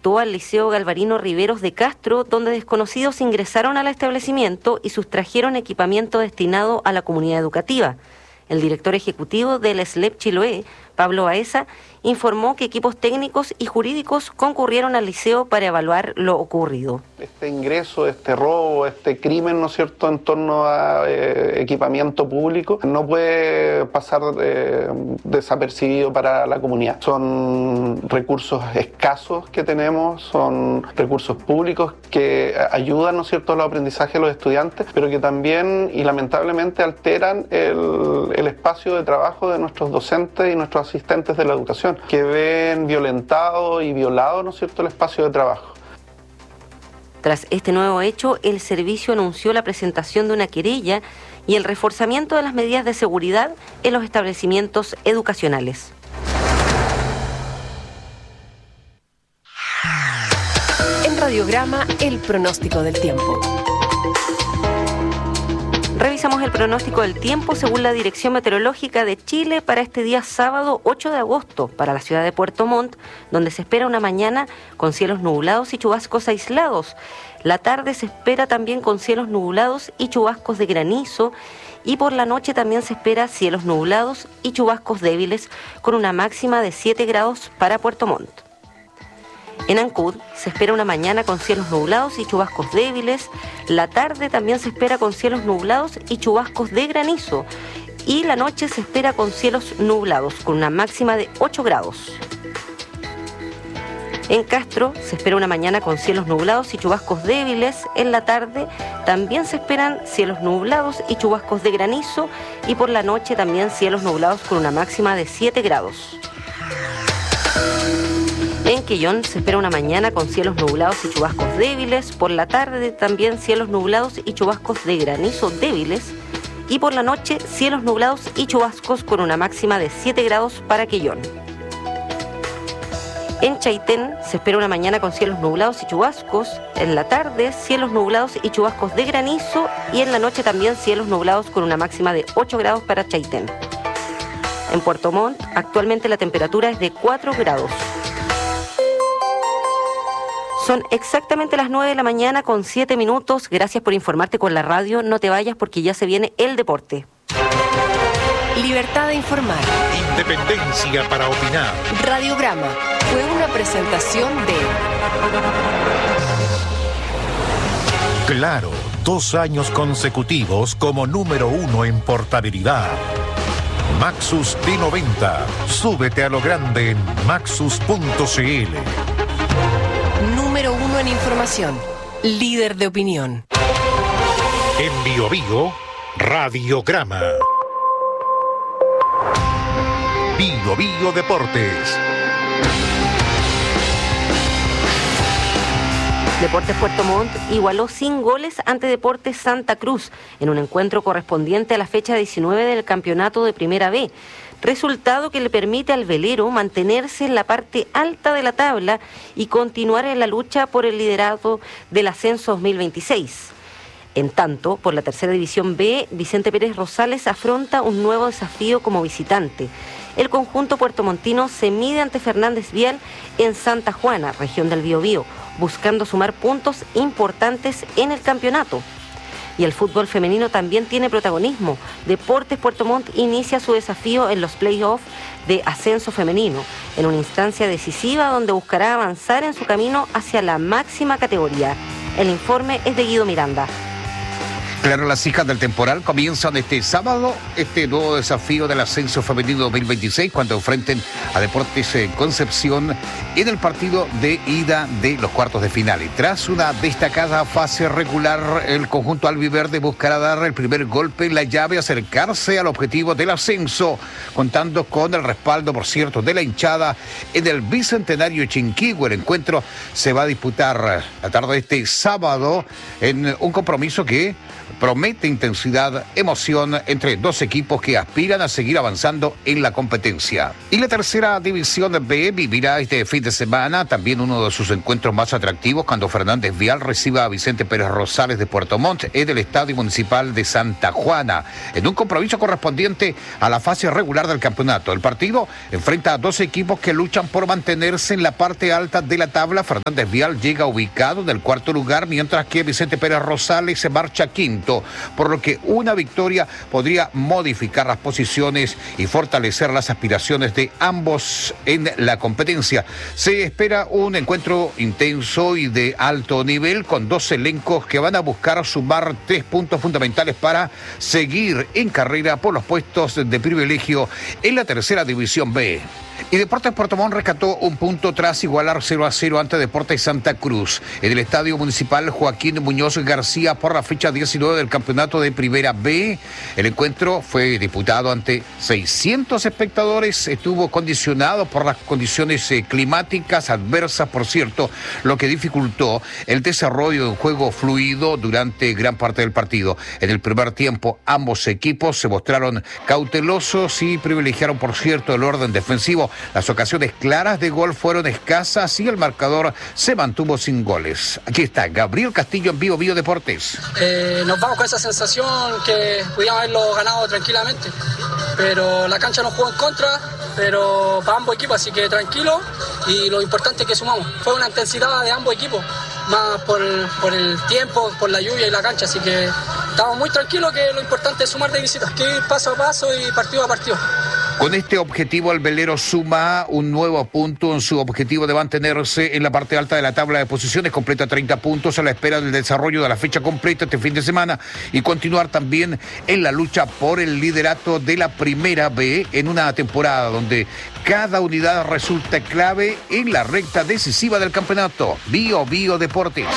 afectó al Liceo Galvarino Riveros de Castro, donde desconocidos ingresaron al establecimiento y sustrajeron equipamiento destinado a la comunidad educativa. El director ejecutivo del SLEP Chiloé, Pablo Baeza, informó que equipos técnicos y jurídicos concurrieron al liceo para evaluar lo ocurrido. Este ingreso, este robo, este crimen, ¿no es cierto?, en torno a equipamiento público, no puede pasar desapercibido para la comunidad. Son recursos escasos que tenemos, son recursos públicos que ayudan, ¿no es cierto?, al aprendizaje de los estudiantes, pero que también y lamentablemente alteran el espacio de trabajo de nuestros docentes y nuestros asistentes de la educación, que ven violentado y violado, ¿no es cierto?, el espacio de trabajo. Tras este nuevo hecho, el servicio anunció la presentación de una querella y el reforzamiento de las medidas de seguridad en los establecimientos educacionales. En Radiograma, el pronóstico del tiempo. Revisamos el pronóstico del tiempo según la Dirección Meteorológica de Chile para este día sábado 8 de agosto para la ciudad de Puerto Montt, donde se espera una mañana con cielos nublados y chubascos aislados. La tarde se espera también con cielos nublados y chubascos de granizo, y por la noche también se espera cielos nublados y chubascos débiles con una máxima de 7 grados para Puerto Montt. En Ancud se espera una mañana con cielos nublados y chubascos débiles. La tarde también se espera con cielos nublados y chubascos de granizo. Y la noche se espera con cielos nublados, con una máxima de 8 grados. En Castro se espera una mañana con cielos nublados y chubascos débiles. En la tarde también se esperan cielos nublados y chubascos de granizo. Y por la noche también cielos nublados con una máxima de 7 grados. En Quillón se espera una mañana con cielos nublados y chubascos débiles. Por la tarde también cielos nublados y chubascos de granizo débiles. Y por la noche cielos nublados y chubascos con una máxima de 7 grados para Quillón. En Chaitén se espera una mañana con cielos nublados y chubascos. En la tarde cielos nublados y chubascos de granizo. Y en la noche también cielos nublados con una máxima de 8 grados para Chaitén. En Puerto Montt actualmente la temperatura es de 4 grados. Son exactamente las 9 de la mañana con 7 minutos. Gracias por informarte con la radio. No te vayas porque ya se viene el deporte. Libertad de informar. Independencia para opinar. Radiograma fue una presentación de... Claro, 2 años consecutivos como número 1 en portabilidad. Maxus T90. Súbete a lo grande en maxus.cl. Número 1 en información. Líder de opinión. En Bio Bio, Radiograma. Bio Bio Deportes. Deportes Puerto Montt igualó sin goles ante Deportes Santa Cruz en un encuentro correspondiente a la fecha 19 del campeonato de Primera B. Resultado que le permite al velero mantenerse en la parte alta de la tabla y continuar en la lucha por el liderato del ascenso 2026. En tanto, por la tercera división B, Vicente Pérez Rosales afronta un nuevo desafío como visitante. El conjunto puertomontino se mide ante Fernández Vial en Santa Juana, región del Biobío, buscando sumar puntos importantes en el campeonato. Y el fútbol femenino también tiene protagonismo. Deportes Puerto Montt inicia su desafío en los play-offs de ascenso femenino, en una instancia decisiva donde buscará avanzar en su camino hacia la máxima categoría. El informe es de Guido Miranda. Claro, las hijas del temporal comienzan este sábado este nuevo desafío del ascenso femenino 2026 cuando enfrenten a Deportes Concepción en el partido de ida de los cuartos de final. Y tras una destacada fase regular, el conjunto albiverde buscará dar el primer golpe en la llave, acercarse al objetivo del ascenso, contando con el respaldo, por cierto, de la hinchada en el Bicentenario Chinquihue. El encuentro se va a disputar la tarde de este sábado en un compromiso que promete intensidad, emoción entre dos equipos que aspiran a seguir avanzando en la competencia. Y la tercera división B vivirá este fin de semana también uno de sus encuentros más atractivos cuando Fernández Vial reciba a Vicente Pérez Rosales de Puerto Montt en el Estadio Municipal de Santa Juana, en un compromiso correspondiente a la fase regular del campeonato. El partido enfrenta a dos equipos que luchan por mantenerse en la parte alta de la tabla. Fernández Vial llega ubicado en el cuarto lugar, mientras que Vicente Pérez Rosales se marcha quinto, por lo que una victoria podría modificar las posiciones y fortalecer las aspiraciones de ambos en la competencia. Se espera un encuentro intenso y de alto nivel con dos elencos que van a buscar sumar 3 puntos fundamentales para seguir en carrera por los puestos de privilegio en la tercera división B. Y Deportes Puerto Montt rescató un punto tras igualar 0-0 ante Deportes Santa Cruz en el Estadio Municipal Joaquín Muñoz García por la fecha 19 del campeonato de Primera B. El encuentro fue disputado ante 600 espectadores, estuvo condicionado por las condiciones climáticas adversas, por cierto, lo que dificultó el desarrollo de un juego fluido durante gran parte del partido. En el primer tiempo, ambos equipos se mostraron cautelosos y privilegiaron, por cierto, el orden defensivo. Las ocasiones claras de gol fueron escasas y el marcador se mantuvo sin goles. Aquí está Gabriel Castillo en Vivo Deportes. Nos vamos con esa sensación que pudimos haberlo ganado tranquilamente, pero la cancha nos jugó en contra, pero para ambos equipos, así que tranquilo, y lo importante es que sumamos. Fue una intensidad de ambos equipos, más por el tiempo, por la lluvia y la cancha, así que estamos muy tranquilos, que lo importante es sumar de visita, que ir paso a paso y partido a partido. Con este objetivo, el velero suma un nuevo punto en su objetivo de mantenerse en la parte alta de la tabla de posiciones. Completa 30 puntos a la espera del desarrollo de la fecha completa este fin de semana y continuar también en la lucha por el liderato de la Primera B en una temporada donde cada unidad resulta clave en la recta decisiva del campeonato. Bio Deportes.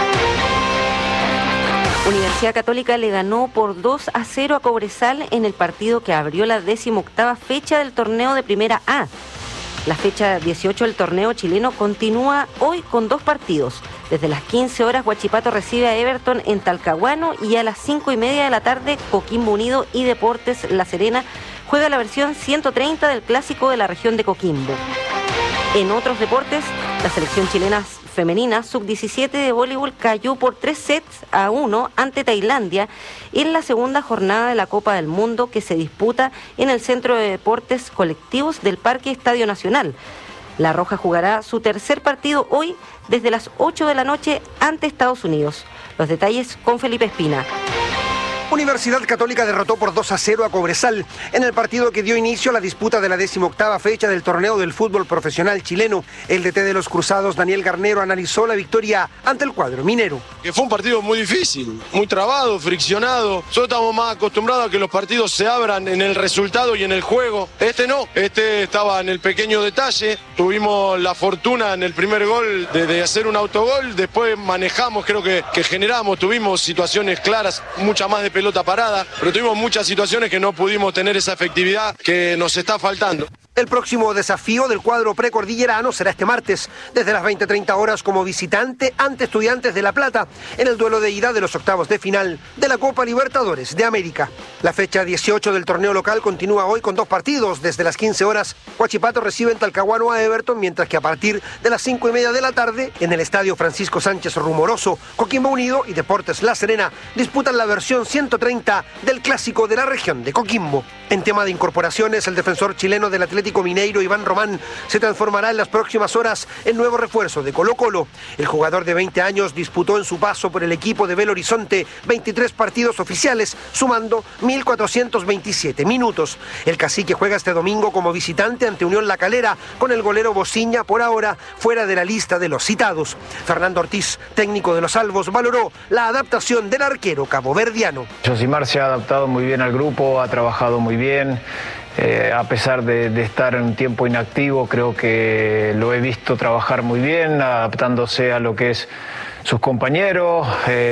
Universidad Católica le ganó por 2-0 a Cobresal en el partido que abrió la 18ª fecha del torneo de Primera A. La fecha 18 del torneo chileno continúa hoy con 2 partidos. Desde las 15 horas, Huachipato recibe a Everton en Talcahuano y a las 5:30 de la tarde, Coquimbo Unido y Deportes La Serena juega la versión 130 del clásico de la región de Coquimbo. En otros deportes, la selección chilena femenina sub-17 de voleibol cayó por 3-1 ante Tailandia en la segunda jornada de la Copa del Mundo que se disputa en el Centro de Deportes Colectivos del Parque Estadio Nacional. La Roja jugará su tercer partido hoy desde las 8 de la noche ante Estados Unidos. Los detalles con Felipe Espina. Universidad Católica derrotó por 2-0 a Cobresal en el partido que dio inicio a la disputa de la 18ª fecha del torneo del fútbol profesional chileno. El DT de los Cruzados, Daniel Garnero, analizó la victoria ante el cuadro minero. Que fue un partido muy difícil, muy trabado, friccionado. Nosotros estamos más acostumbrados a que los partidos se abran en el resultado y en el juego. Este no, este estaba en el pequeño detalle. Tuvimos la fortuna en el primer gol de hacer un autogol. Después manejamos, creo que generamos, tuvimos situaciones claras, mucha más de pelota parada, pero tuvimos muchas situaciones que no pudimos tener esa efectividad que nos está faltando. El próximo desafío del cuadro precordillerano será este martes, desde las 20:30 horas como visitante ante Estudiantes de La Plata, en el duelo de ida de los octavos de final de la Copa Libertadores de América. La fecha 18 del torneo local continúa hoy con 2 partidos. Desde las 15 horas, Huachipato recibe en Talcahuano a Everton, mientras que a partir de las 5:30 de la tarde, en el Estadio Francisco Sánchez Rumoroso, Coquimbo Unido y Deportes La Serena disputan la versión 130 del clásico de la región de Coquimbo. En tema de incorporaciones, el defensor chileno del Atlético Mineiro, Iván Román, se transformará en las próximas horas en nuevo refuerzo de Colo-Colo. El jugador de 20 años disputó en su paso por el equipo de Belo Horizonte 23 partidos oficiales, sumando 1.427 minutos. El cacique juega este domingo como visitante ante Unión La Calera, con el golero Bociña por ahora fuera de la lista de los citados. Fernando Ortiz, técnico de los Albos, valoró la adaptación del arquero caboverdiano. Josimar se ha adaptado muy bien al grupo, ha trabajado muy bien. A pesar de estar en un tiempo inactivo, creo que lo he visto trabajar muy bien, adaptándose a lo que es sus compañeros,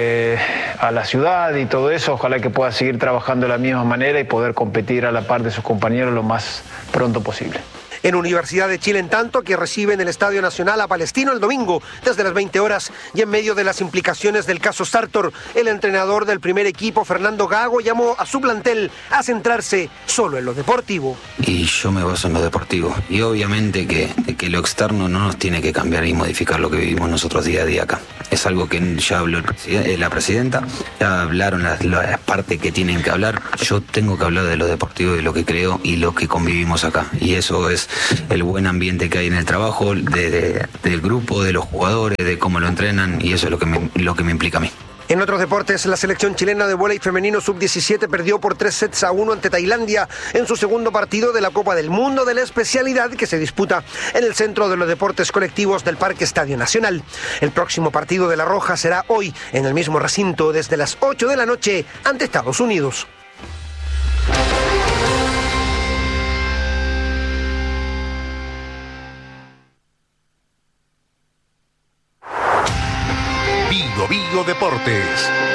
a la ciudad y todo eso. Ojalá que pueda seguir trabajando de la misma manera y poder competir a la par de sus compañeros lo más pronto posible. En Universidad de Chile, en tanto, que recibe en el Estadio Nacional a Palestino el domingo desde las 20 horas y en medio de las implicaciones del caso Sartor, el entrenador del primer equipo, Fernando Gago, llamó a su plantel a centrarse solo en lo deportivo. Y yo me baso en lo deportivo. Y obviamente que lo externo no nos tiene que cambiar y modificar lo que vivimos nosotros día a día acá. Es algo que ya habló la presidenta, ya hablaron las partes que tienen que hablar. Yo tengo que hablar de lo deportivo, de lo que creo y lo que convivimos acá. Y eso es el buen ambiente que hay en el trabajo, del grupo, de los jugadores, de cómo lo entrenan, y eso es lo que me implica a mí. En otros deportes, la selección chilena de vóley femenino sub-17 perdió por 3-1 ante Tailandia en su segundo partido de la Copa del Mundo de la especialidad que se disputa en el Centro de los Deportes Colectivos del Parque Estadio Nacional. El próximo partido de La Roja será hoy en el mismo recinto desde las 8 de la noche ante Estados Unidos. Bio Deportes.